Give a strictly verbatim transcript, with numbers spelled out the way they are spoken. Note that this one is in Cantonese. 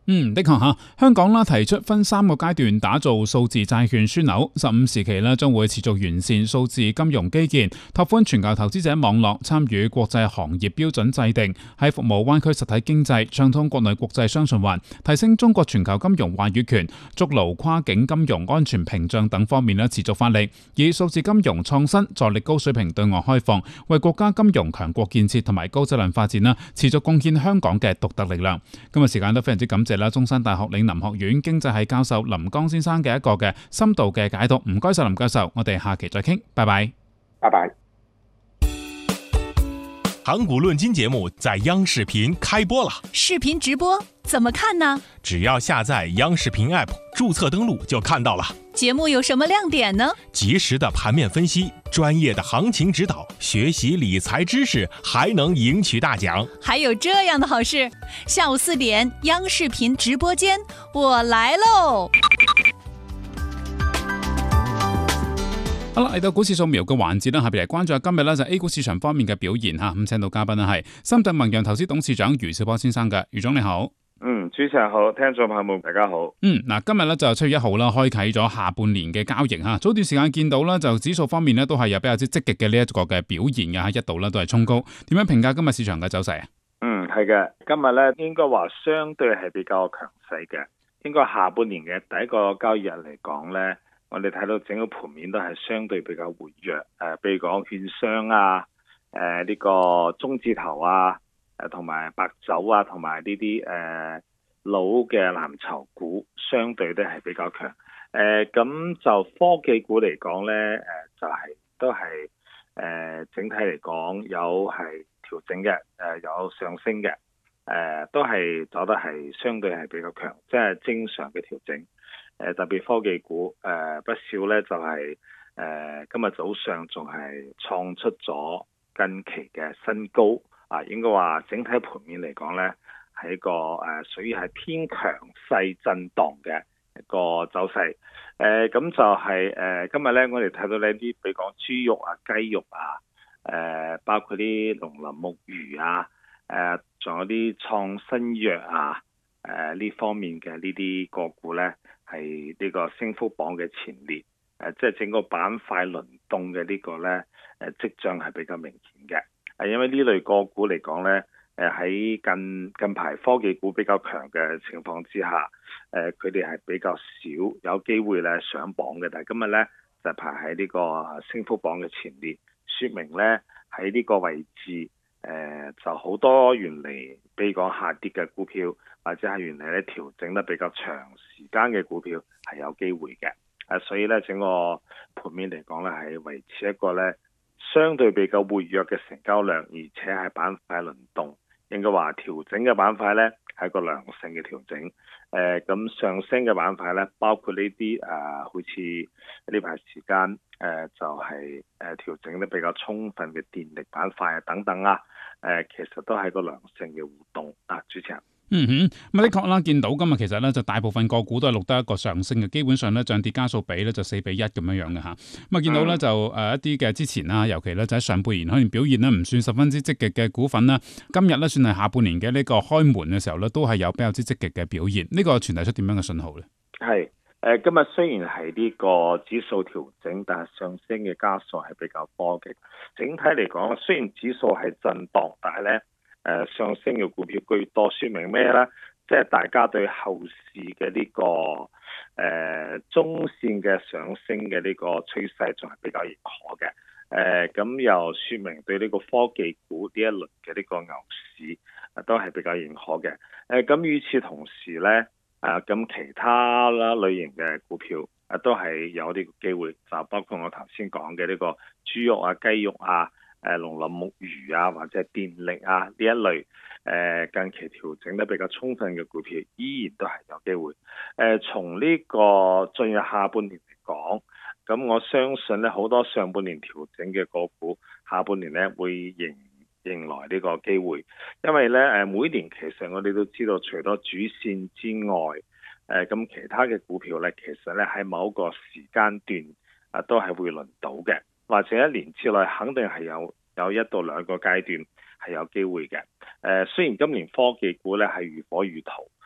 嗯，的確吓，香港啦提出分三個階段打造數字債券樞紐，十五時期咧將會持續完善數字金融基建，拓寬全球投資者網絡，參與國際行業標準制定，喺服務灣區實體經濟，暢通國內國際雙循環，提升中國全球金融話語權，築牢跨境金融安全屏障等方面咧持續發力，以數字金融創新助力高水平對外開放，為國家金融強國建設同埋高質量發展啦，持續貢獻香港嘅獨特力量。今日時間都非常之感謝啦，中山大學嶺南學院經濟系教授林江先生嘅一個嘅深度嘅解讀，唔該晒林教授，我哋下期再傾，拜拜， 拜拜。 港股論金節目在央視頻開播了， 視頻直播怎麼看呢？ 只要下載央視頻 app， 註冊登錄就看到了。 節目有什麼亮點呢？ 及時的盤面分析，專業的行情指導，學習理財知識，還能贏取大獎。 還有這樣的好事，下午四點央視頻直播間，我來嘍！ 好啦，嚟到股市掃描嘅環節啦，下邊嚟關注下今日咧就 A 股市場方面嘅表現吓，咁請到嘉賓咧係深圳宏洋投資董事長余兆波先生嘅，余總你好。 嗯，主持人好，聽眾朋友們大家好。 嗯，嗱，今日咧就七月一號啦，開啟咗下半年嘅交易吓。早段時間見到咧，就指數方面咧都係有比較之積極嘅呢一個嘅表現嘅吓，一度咧都係衝高。點樣評價今日市場嘅走勢啊？ 嗯，係嘅，今日咧應該話相對係比較強勢嘅。應該下半年嘅第一個交易日嚟講咧，我哋睇到整個盤面都係相對比較活躍。誒、呃，比如講券商啊，誒、呃、呢、這個中字頭啊。誒同埋白酒啊，同埋呢啲誒老嘅藍籌股，相對都係比較強。誒、呃、咁就科技股嚟講咧，誒、呃、就係、是、都係誒、呃、整體嚟講有係調整嘅，誒、呃、有上升嘅，誒、呃、都係走得係相對係比較強，即係正常嘅調整。誒、呃、特別科技股誒、呃、不少咧，就係、是、誒、呃、今日早上仲係創出咗近期嘅新高。啊，應該話整體盤面嚟講咧，係一個誒屬於係偏強勢震盪嘅一個走勢。誒、呃、咁就係、是、誒、呃、今日咧，我哋睇到呢啲，比如講豬肉啊、雞肉啊，誒、呃、包括啲農林牧漁啊，誒、呃、仲有啲創新藥啊，誒、呃、呢方面嘅呢啲個股咧，係呢個升幅榜嘅前列。誒、呃、即係整個板塊輪動嘅呢個咧，誒跡象係比較明顯嘅。係因為呢類個股嚟講咧，誒喺近近排科技股比較強嘅情況之下，誒佢哋係比較少有機會咧上榜嘅，但係今日咧就排喺呢個升幅榜嘅前列，說明咧喺呢個位置，誒、呃、就好多原嚟比如講下跌嘅股票，或者係原嚟咧調整得比較長時間嘅股票係有機會嘅，誒所以咧整個盤面嚟講咧係維持一個咧相對比較活躍嘅成交量，而且係板塊輪動，應該話調整嘅板塊呢係一個良性嘅調整。誒、呃、咁上升嘅板塊呢，包括呢啲誒好似呢排時間誒、呃、就係、是、誒、呃、調整得比較充分嘅電力板塊啊等等啊，誒、呃、其實都係一個良性嘅互動啊，主持人。 嗯哼，咁的確啦，見到今日其實咧就大部分個股都係錄得一個上升嘅，基本上咧漲跌家數比咧就四比一咁樣樣嘅吓。咁啊見到咧就誒一啲嘅之前啦，尤其咧就喺上半年可能表現咧唔算十分之積極嘅股份啦，今日咧算係下半年嘅呢個開門嘅時候咧，都係有比較之積極嘅表現。呢、這個傳遞出點樣嘅信號咧？係誒、呃，今日雖然係呢個指數調整，但係上升嘅家數係比較多嘅。整體嚟講，雖然指數係震盪，但係咧。誒、呃、上升嘅股票居多，說明咩呢？即係大家對後市嘅呢、這個誒、呃、中線嘅上升嘅呢個趨勢仲係比較認可嘅。誒、呃、咁又說明對呢個科技股呢一輪嘅呢個牛市、呃、都係比較認可嘅。誒、呃、咁與此同時呢，誒、呃、咁其他啦類型嘅股票誒、呃、都係有呢個機會，就包括我頭先講嘅呢個豬肉啊、雞肉啊。誒農林牧漁啊，或者電力啊呢一類，誒、呃、近期調整得比較充分嘅股票，依然都係有機會。誒、呃、從呢個進入下半年嚟講，咁我相信咧好多上半年調整嘅個股，下半年咧會迎迎來呢個機會。因為咧誒每年其實我哋都知道，除咗主線之外，誒、呃、咁其他嘅股票咧，其實咧喺某個時間段啊都係會輪到嘅。或者一年之內肯定係有有一到兩個階段係有機會嘅。誒、呃、雖然今年科技股咧係如火如荼，